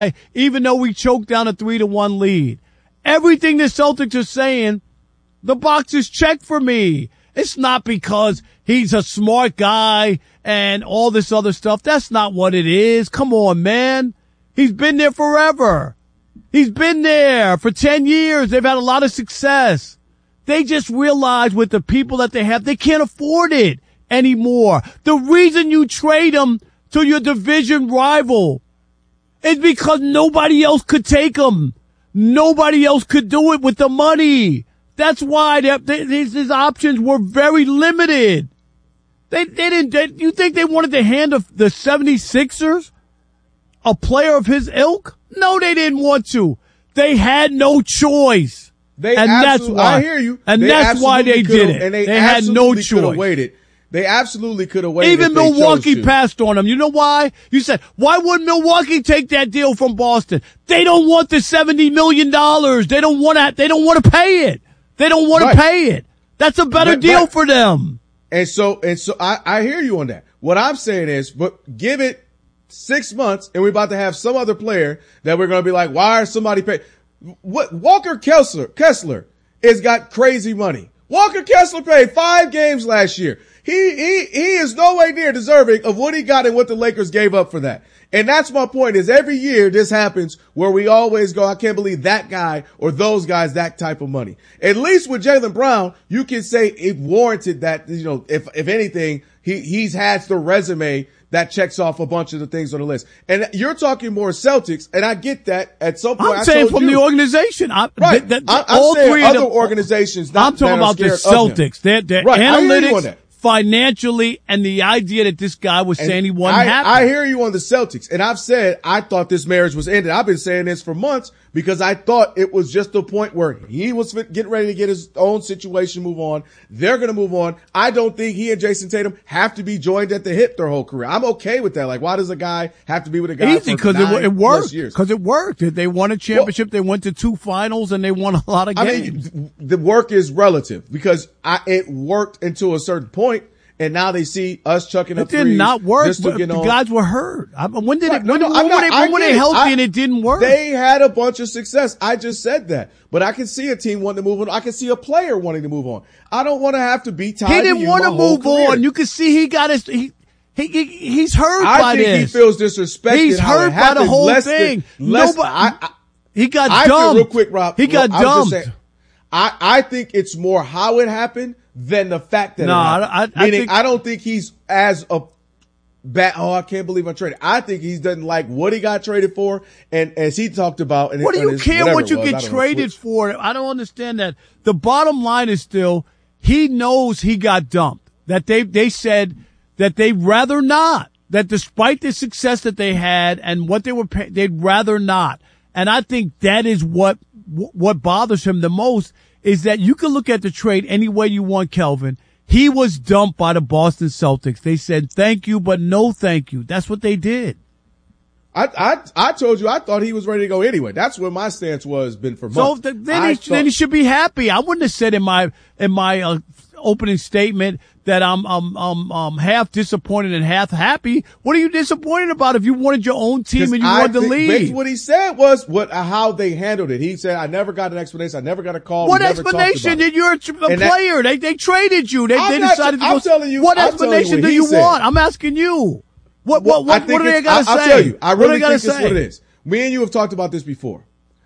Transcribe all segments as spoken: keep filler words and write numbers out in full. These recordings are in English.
even though we choked down a three to one lead. Everything the Celtics are saying, the box is checked for me. It's not because he's a smart guy and all this other stuff. That's not what it is. Come on, man. He's been there forever. He's been there for ten years. They've had a lot of success. They just realize with the people that they have, they can't afford it anymore. The reason you trade him to your division rival is because nobody else could take him. Nobody else could do it with the money. That's why they, they, these, these options were very limited. They, they didn't, they, you think they wanted to hand the, the seventy-sixers a player of his ilk? No, they didn't want to. They had no choice. They and that's why. I hear you. And they that's why they did it. And they, they had no choice. Could have waited. They absolutely could have waited. Even Milwaukee passed on them. You know why? You said, why would Milwaukee take that deal from Boston? They don't want the seventy million dollars. They don't want to, they don't want to pay it. They don't want right. to pay it. That's a better but, deal but, for them. And so, and so I, I hear you on that. What I'm saying is, but give it six months and we're about to have some other player that we're going to be like, why are somebody paying? What Walker Kessler, Kessler has got crazy money. Walker Kessler played five games last year. He, he, he is no way near deserving of what he got and what the Lakers gave up for that. And that's my point is every year this happens where we always go, I can't believe that guy or those guys, that type of money. At least with Jaylen Brown, you can say it warranted that, you know, if, if anything, he, he's had the resume that checks off a bunch of the things on the list. And you're talking more Celtics, and I get that at some point. I'm I saying from you, the organization. I, right. That, I, I'm all saying three other of them, organizations not, I'm talking about the Celtics. They're, they're right. analytics, financially, and the idea that this guy was and saying he wasn't I, happy. I hear you on the Celtics, and I've said I thought this marriage was ended. I've been saying this for months because I thought it was just the point where he was getting ready to get his own situation move on. They're going to move on. I don't think he and Jason Tatum have to be joined at the hip their whole career. I'm okay with that. Like, why does a guy have to be with a guy Easy, for nine it, it worked. years? Because it worked. They won a championship. Well, they went to two finals, and they won a lot of games. I mean, the work is relative because I, it worked until a certain point. And now they see us chucking up threes. It did not work. Just to the get on. guys were hurt. I, when did it? No, when, no, when, not, were they, when were they healthy I, and it didn't work? They had a bunch of success. I just said that. But I can see a team wanting to move on. I can see a player wanting to move on. I don't want to have to be tied to you. He didn't want to move on. You can see he got his. He, he, he he's hurt I by this. this. He feels disrespected. He's hurt by the whole thing. Than, less, Nobody. I, I, he got I dumped. feel real quick, Rob. He got Rob, dumped. Saying, I I think it's more how it happened than the fact that no, it happened. I, I, Meaning, I, think, I don't think he's as a bad. Oh, I can't believe I traded. I think he doesn't like what he got traded for, and as he talked about. And what do you his, care what you was, get traded for? I don't understand that. The bottom line is still he knows he got dumped. That they they said that they'd rather not. That despite the success that they had and what they were, pay, they'd rather not. And I think that is what what bothers him the most. Is that you can look at the trade any way you want, Kelvin. He was dumped by the Boston Celtics. They said, thank you, but no thank you. That's what they did. I, I, I told you I thought he was ready to go anyway. That's what my stance was been for months. So then he, thought, then he should be happy. I wouldn't have said in my, in my, uh, opening statement that I'm, um, um, um, half disappointed and half happy. What are you disappointed about if you wanted your own team and you I wanted to think, leave? What he said was what, how they handled it. He said, I never got an explanation. I never got a call. What explanation did you're a player? That, they, they traded you. They, they decided not, to go. I'm telling you, what I'm explanation you what do you said. want? I'm asking you. What, what, what, what do they got to say? I'll tell you. I really think it's what it is. Me and you have talked about this before.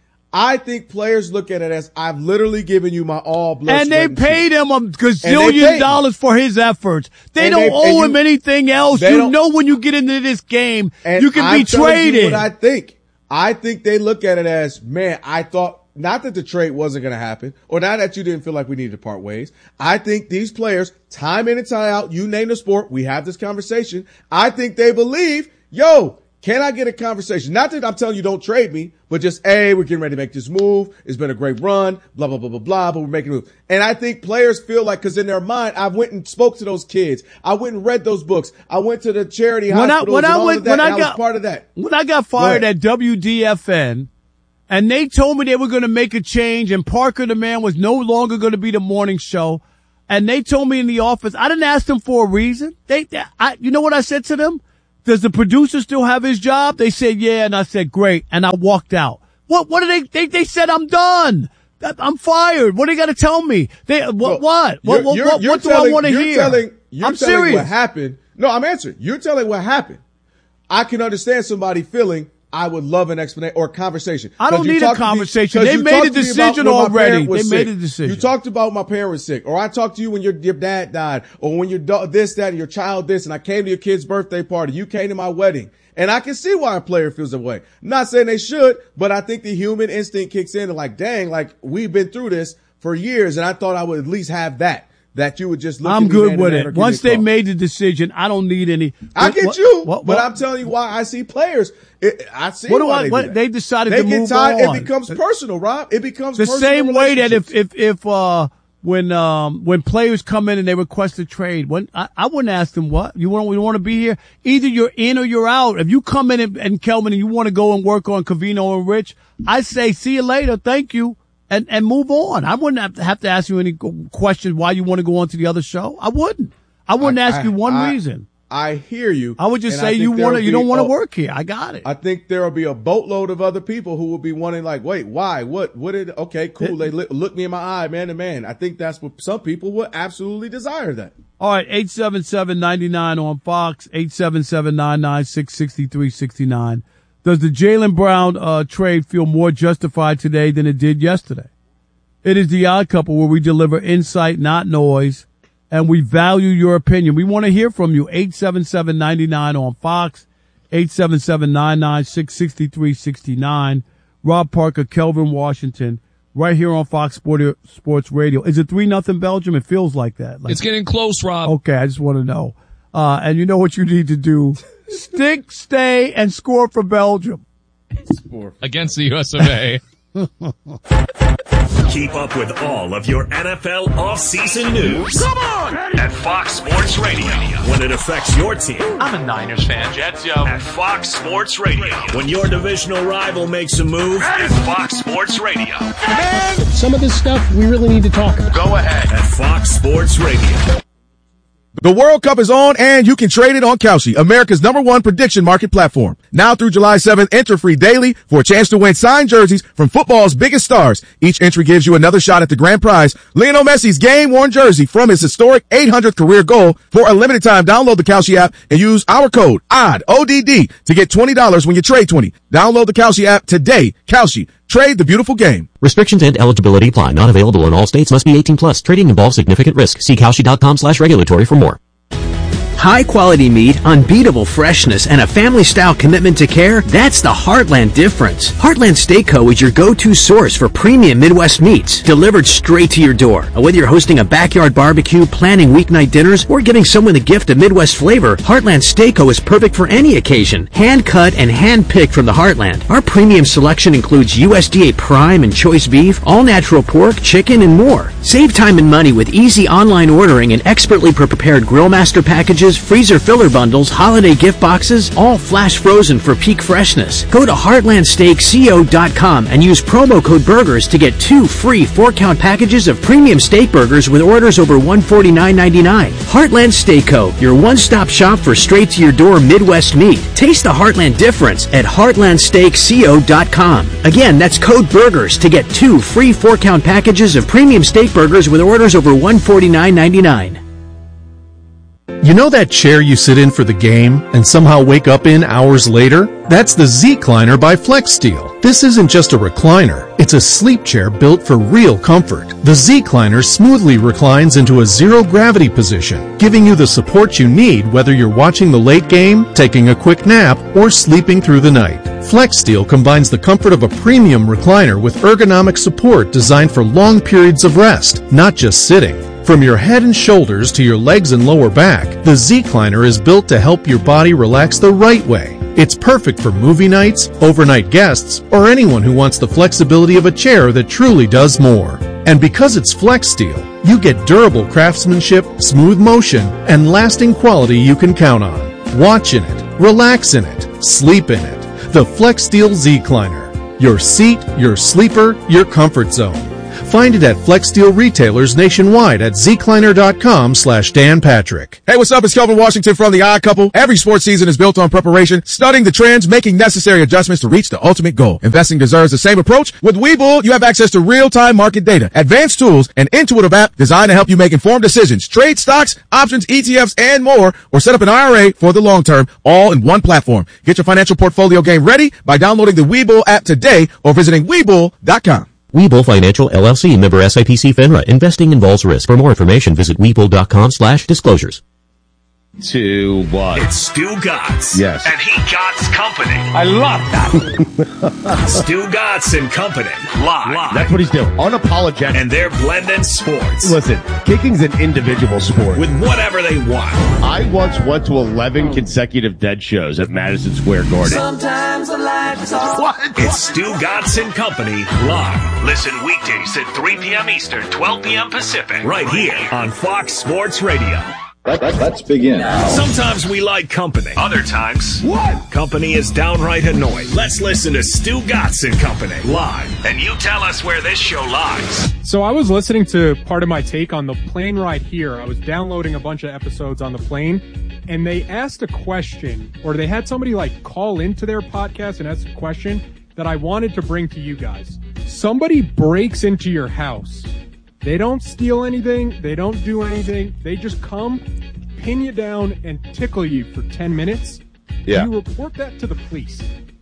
I think players look at it as I've literally given you my all blood. And they paid him a gazillion dollars for his efforts. They don't owe him anything else. You know when you get into this game, you can be traded. What I think. I think they look at it as, man, I thought not that the trade wasn't going to happen or not that you didn't feel like we needed to part ways. I think these players, time in and time out, you name the sport, we have this conversation. I think they believe, yo, can I get a conversation? Not that I'm telling you don't trade me, but just, hey, we're getting ready to make this move. It's been a great run, blah, blah, blah, blah, blah, but we're making a move. And I think players feel like, cause in their mind, I went and spoke to those kids. I went and read those books. I went to the charity when hospitals I, when and I all went, of that, when I, got, I was part of that. When I got fired at W D F N, and they told me they were going to make a change, and Parker the Man was no longer going to be the morning show, and they told me in the office, I didn't ask them for a reason. They, they I, you know what I said to them? Does the producer still have his job? They said, yeah. And I said, great. And I walked out. What, what did they, they, they said I'm done. I'm fired. What do you got to tell me? They, what, well, what, what, what, you're, what, you're what do telling, I want to you're hear? Telling, you're I'm telling serious. What happened. No, I'm answering. You're telling what happened. I can understand somebody feeling I would love an explanation or a conversation. I don't need a conversation. Me, they made a decision already. They made a decision. You talked about my parent was sick, or I talked to you when your, your dad died, or when your do- this, that, and your child this, and I came to your kid's birthday party. You came to my wedding. And I can see why a player feels that way. I'm not saying they should, but I think the human instinct kicks in and like, dang, like we've been through this for years, and I thought I would at least have that. That you would just look I'm at me good with it. it Once they made the decision, I don't need any. I get what, you, what, what, but I'm telling you why I see players. It, I see what do why I, they what, do that. They decided they to get move tired, on. It becomes personal, Rob. It becomes the same way that if if if uh when um when players come in and they request a trade, when I, I wouldn't ask them what you want. You want to be here. Either you're in or you're out. If you come in and, and Kelvin and you want to go and work on Covino and Rich, I say see you later. Thank you. And, and move on. I wouldn't have to, have to ask you any questions why you want to go on to the other show. I wouldn't. I wouldn't I, ask I, you one I, reason. I hear you. I would just say you want to, you don't want to work here. I got it. I think there will be a boatload of other people who will be wanting like, wait, why? What? What did? Okay, cool. It, they look, look me in my eye, man to man. I think that's what some people would absolutely desire that. All right, eight seven seven, nine nine on Fox, eight seven seven, nine nine six, six three six nine. Does the Jaylen Brown uh, trade feel more justified today than it did yesterday? It is the Odd Couple where we deliver insight, not noise, and we value your opinion. We want to hear from you. eight seven seven, nine nine on Fox, eight seven seven, nine nine six, six three six nine. Rob Parker, Kelvin Washington, right here on Fox Sports Radio. Is it three nothing Belgium? It feels like that. Like, it's getting close, Rob. Okay, I just want to know. Uh, and you know what you need to do. Stick, stay, and score for Belgium. Score. Against the U S of A. Keep up with all of your N F L offseason news. Come on! At Fox Sports Radio. When it affects your team. I'm a Niners fan. Jets, yo. At Fox Sports Radio. When your divisional rival makes a move. At Fox Sports Radio. Man, some of this stuff we really need to talk about. Go ahead. At Fox Sports Radio. The World Cup is on and you can trade it on Kalshi, America's number one prediction market platform. Now through July seventh, enter free daily for a chance to win signed jerseys from football's biggest stars. Each entry gives you another shot at the grand prize, Lionel Messi's game-worn jersey from his historic eight hundredth career goal. For a limited time, download the Kalshi app and use our code O D D, O D D, to get twenty dollars when you trade twenty. Download the Kalshi app today. Kalshi. Trade the beautiful game. Restrictions and eligibility apply. Not available in all states. Must be eighteen plus. Trading involves significant risk. See Kalshi.com slash regulatory for more. High quality meat, unbeatable freshness, and a family style commitment to care, that's the Heartland difference. Heartland Steak Co. is your go-to source for premium Midwest meats, delivered straight to your door. Whether you're hosting a backyard barbecue, planning weeknight dinners, or giving someone the gift of Midwest flavor, Heartland Steak Co. is perfect for any occasion. Hand cut and hand picked from the Heartland. Our premium selection includes U S D A prime and choice beef, all natural pork, chicken, and more. Save time and money with easy online ordering and expertly prepared grill master packages, freezer filler bundles, holiday gift boxes, all flash frozen for peak freshness. Go to heartland steak co dot com and use promo code BURGERS to get two free four-count packages of premium steak burgers with orders over one hundred forty-nine ninety-nine. Heartland Steak Co., your one-stop shop for straight-to-your-door Midwest meat. Taste the Heartland difference at heartland steak co dot com. Again, that's code BURGERS to get two free four-count packages of premium steak burgers with orders over one hundred forty-nine ninety-nine. You know that chair you sit in for the game and somehow wake up in hours later? That's the Z-Cliner by FlexSteel. This isn't just a recliner, it's a sleep chair built for real comfort. The Z-Cliner smoothly reclines into a zero-gravity position, giving you the support you need whether you're watching the late game, taking a quick nap, or sleeping through the night. FlexSteel combines the comfort of a premium recliner with ergonomic support designed for long periods of rest, not just sitting. From your head and shoulders to your legs and lower back, the Z-Cliner is built to help your body relax the right way. It's perfect for movie nights, overnight guests, or anyone who wants the flexibility of a chair that truly does more. And because it's FlexSteel, you get durable craftsmanship, smooth motion, and lasting quality you can count on. Watch in it, relax in it, sleep in it. The FlexSteel Z-Cliner. Your seat, your sleeper, your comfort zone. Find it at Flex Steel retailers nationwide at zkleiner.com slash Dan Patrick. Hey, what's up? It's Kelvin Washington from The Odd Couple. Every sports season is built on preparation, studying the trends, making necessary adjustments to reach the ultimate goal. Investing deserves the same approach. With Webull, you have access to real-time market data, advanced tools, and intuitive app designed to help you make informed decisions. Trade stocks, options, E T Fs, and more, or set up an I R A for the long term, all in one platform. Get your financial portfolio game ready by downloading the Webull app today or visiting Webull dot com. Webull Financial L L C, member S I P C FINRA. Investing involves risk. For more information, visit Webull.com slash disclosures. To what? It's Stu Gotts. Yes. And he Gotts Company. I love that. Stu Gotts and Company. Live. Live. That's what he's doing. Unapologetic. And they're blending sports. Listen, kicking's an individual sport. With whatever they want. I once went to eleven consecutive dead shows at Madison Square Garden. Sometimes the lights are... What? It's Stu Gotts and Company. Live. Listen weekdays at three p.m. Eastern, twelve p.m. Pacific. Right here on Fox Sports Radio. Let, let, let's begin. Sometimes we like company. Other times, what? Company is downright annoying. Let's listen to Stu Gotts and Company live. And you tell us where this show lies. So I was listening to part of my take on the plane ride here. I was downloading a bunch of episodes on the plane, and they asked a question, or they had somebody like call into their podcast and ask a question that I wanted to bring to you guys. Somebody breaks into your house. They don't steal anything. They don't do anything. They just come, pin you down, and tickle you for ten minutes. Yeah. You report that to the police.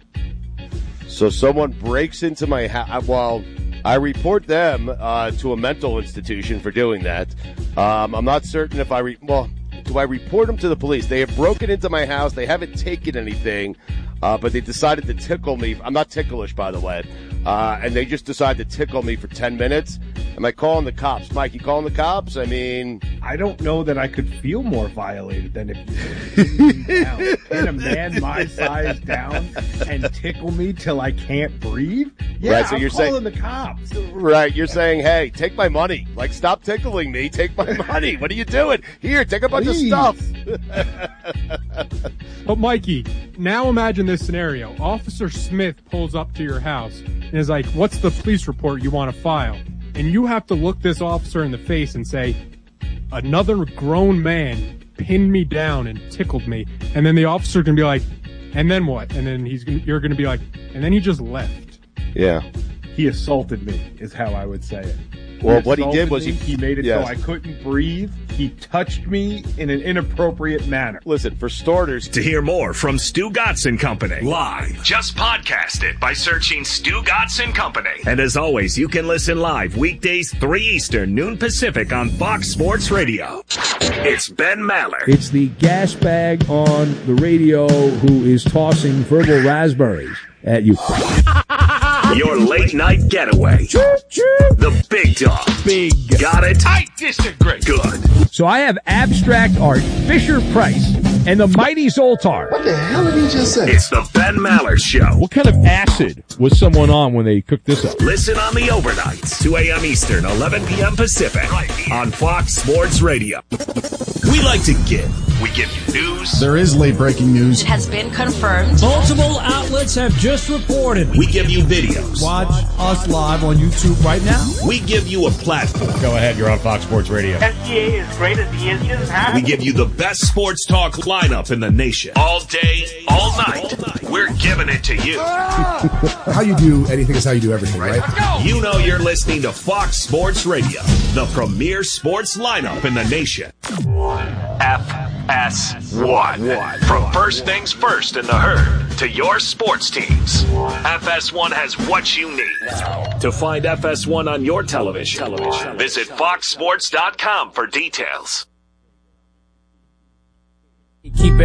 So someone breaks into my house. Well, I report them uh, to a mental institution for doing that. Um, I'm not certain if I... Re- well, do I report them to the police? They have broken into my house. They haven't taken anything, uh, but they decided to tickle me. I'm not ticklish, by the way. Uh, and they just decided to tickle me for ten minutes. Am I calling the cops? Mike, you calling the cops? I mean... I don't know that I could feel more violated than if you pin me down. Pin a man my size down and tickle me till I can't breathe? Yeah, right, so I'm you're calling saying, the cops. Right, you're saying, hey, take my money. Like, stop tickling me. Take my money. What are you doing? Here, take a bunch Please. of stuff. But Mikey, now imagine this scenario. Officer Smith pulls up to your house and is like, what's the police report you want to file? And you have to look this officer in the face and say, another grown man pinned me down and tickled me. And then the officer can be like, and then what? And then he's gonna, you're going to be like, and then he just left. Yeah. He assaulted me, is how I would say it. Well, he what he did was me, he, he made it yes. so I couldn't breathe. He touched me in an inappropriate manner. Listen, for starters, to hear more from Stu Gotts and Company live, just podcast it by searching Stu Gotts and Company. And as always, you can listen live weekdays three Eastern, noon Pacific on Fox Sports Radio. It's Ben Maller. It's the gas bag on the radio who is tossing verbal raspberries at you. Your late night getaway. The big dog. Big. Got it? I disagree. Good. So I have abstract art, Fisher Price, and the mighty Zoltar. What the hell did he just say? It's the Ben Maller Show. What kind of acid was someone on when they cooked this up? Listen on the overnights, two a.m. Eastern, eleven p.m. Pacific, right here on Fox Sports Radio. We like to give. We give you news. There is late breaking news. It has been confirmed. Multiple outlets have just reported. We give you videos. Watch us live on YouTube right now. We give you a platform. Go ahead, you're on Fox Sports Radio. S G A is great as he is. He doesn't have We give you the best sports talk lineup in the nation. All day, all night. We're giving it to you. How you do anything is how you do everything, right? You know you're listening to Fox Sports Radio, the premier sports lineup in the nation. F S one. From first things first in the herd to your sports teams. F S one has what you need. To find F S one on your television, visit fox sports dot com for details. Keep